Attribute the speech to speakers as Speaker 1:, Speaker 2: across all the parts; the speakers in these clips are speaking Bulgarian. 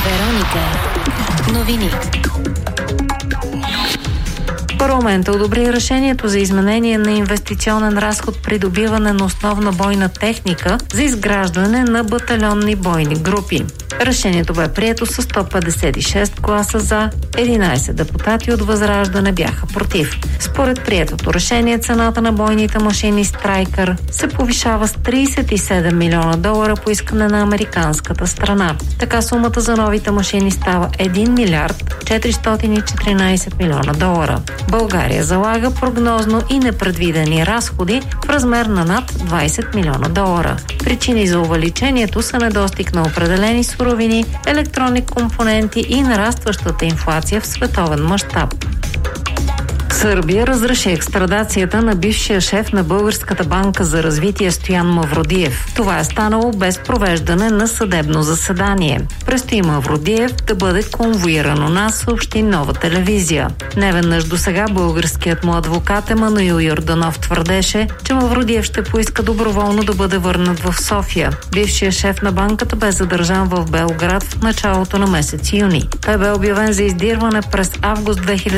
Speaker 1: Вероника. Новини.
Speaker 2: Парламентът одобри решението за изменение на инвестиционен разход при добиване на основна бойна техника за изграждане на батальонни бойни групи. Решението бе прието с 156 гласа за, 11 депутати от Възраждане бяха против. Според приетото решение, цената на бойните машини Страйкър се повишава с $37 милиона по искане на американската страна. Така сумата за новите машини става $1 милиард 414 милиона. България залага прогнозно и непредвидени разходи в размер на над $20 милиона. Причини за увеличението са недостиг на определени суровини, електронни компоненти и нарастващата инфлация в световен мащаб. Сърбия разреши екстрадацията на бившия шеф на Българската банка за развитие Стоян Мавродиев. Това е станало без провеждане на съдебно заседание. Предстои Мавродиев да бъде конвоиран у нас, съобщи Нова телевизия. Неведнъж досега българският му адвокат Емануил Йорданов твърдеше, че Мавродиев ще поиска доброволно да бъде върнат в София. Бившият шеф на банката бе задържан в Белград в началото на месец юни. Той бе обявен за издирване през август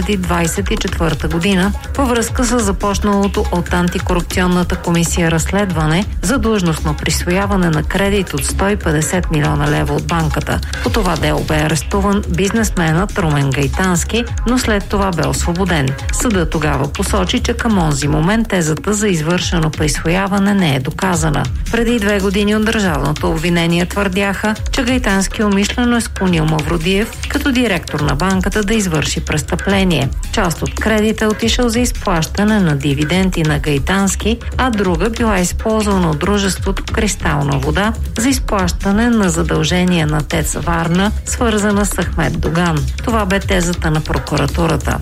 Speaker 2: 2024 година във връзка с започналото от антикорупционната комисия разследване за длъжностно присвояване на кредит от 150 милиона лева от банката. По това дело бе арестуван бизнесменът Румен Гайтански, но след това бе освободен. Съдът тогава посочи, че към онзи момент тезата за извършено присвояване не е доказана. Преди 2 години от държавното обвинение твърдяха, че Гайтански умишлено е склонил Мавродиев като директор на банката да извърши престъпление. Част от кредита е отишъл за изплащане на дивиденти на Гайтански, а друга била използвана от дружеството Кристална вода за изплащане на задължения на ТЕЦ Варна, свързана с Ахмед Доган. Това бе тезата на прокуратурата.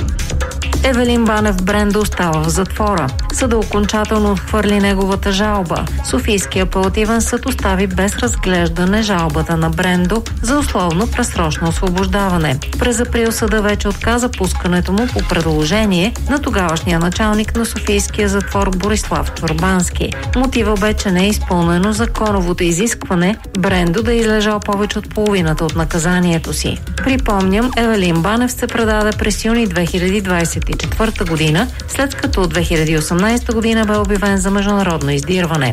Speaker 2: Евелин Банев Брендо остава в затвора. Съдът окончателно отхвърли неговата жалба. Софийския апелативен съд остави без разглеждане жалбата на Брендо за условно предсрочно освобождаване. През април съда вече отказа пускането му по предложение на тогавашния началник на Софийския затвор Борислав Чорбански. Мотива бе, че не е изпълнено законовото изискване Брендо да излежал повече от половината от наказанието си. Припомням, Евелин Банев се предаде през юни 2024 година, след като от 2018 година бе обявен за международно издирване.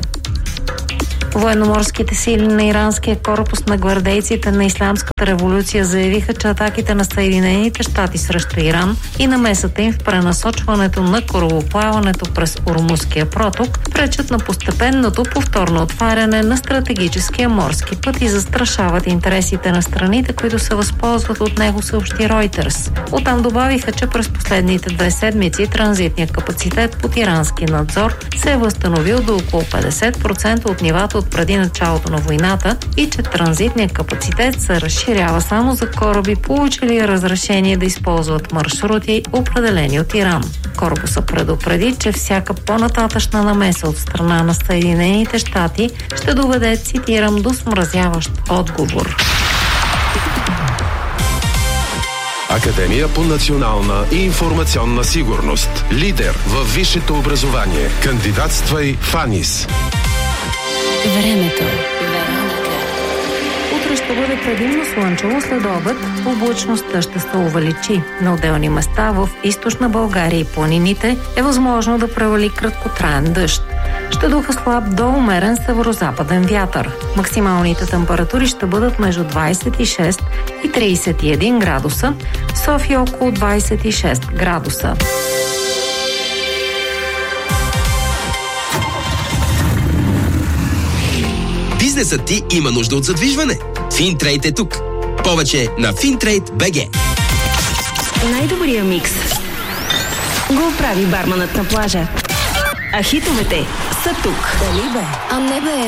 Speaker 2: Военноморските сили на иранския корпус на гвардейците на Ислямската революция заявиха, че атаките на Съединените щати срещу Иран и намесата им в пренасочването на корабоплаването през Ормузския проток пречат на постепенното повторно отваряне на стратегическия морски път и застрашават интересите на страните, които се възползват от него, съобщи Reuters. Оттам добавиха, че през последните 2 седмици транзитният капацитет под ирански надзор се е възстановил до около 50% от нивата от преди началото на войната и че транзитният капацитет се разширява само за кораби, получили разрешение да използват маршрути, определени от Иран. Корпуса предупреди, че всяка по-нататъчна намеса от страна на Съединените щати ще доведе, цитирам, до смразяващ отговор.
Speaker 3: Академия по национална и информационна сигурност. Лидер във висшето образование. Кандидатствай в АНИС.
Speaker 1: Времето.
Speaker 2: Утре ще бъде предимно слънчево, след обед облачността ще се увеличи. На отделни места в източна България и планините е възможно да превали краткотраен дъжд. Ще духа слаб до умерен северозападен вятър. Максималните температури ще бъдат между 26 и 31 градуса, в София около 26 градуса.
Speaker 4: Бизнесът ти има нужда от задвижване. Финтрейд е тук. Повече на Fintrade.bg.
Speaker 5: Най-добрия микс го прави барманът на плажа. А хитовете са тук.
Speaker 1: Дали бе? А не бе.